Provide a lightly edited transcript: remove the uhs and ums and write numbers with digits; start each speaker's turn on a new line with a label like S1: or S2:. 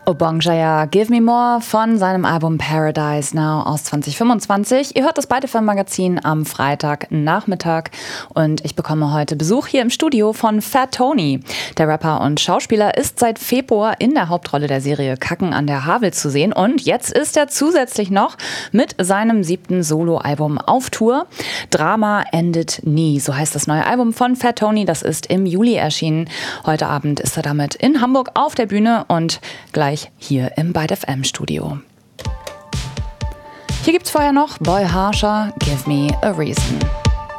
S1: Obongjaya Give Me More von seinem Album Paradise Now aus 2025. Ihr hört das ByteFM-Magazin am Freitagnachmittag und ich bekomme heute Besuch hier im Studio von Fat Tony. Der Rapper und Schauspieler ist seit Februar in der Hauptrolle der Serie Kacken an der Havel zu sehen und jetzt ist er zusätzlich noch mit seinem 7. Soloalbum auf Tour. Drama endet nie, so heißt das neue Album von Fat Tony. Das ist im Juli erschienen. Heute Abend ist er damit in Hamburg auf der Bühne und gleich hier im ByteFM-Studio. Hier gibt's vorher noch Boy Harsher, Give Me a Reason.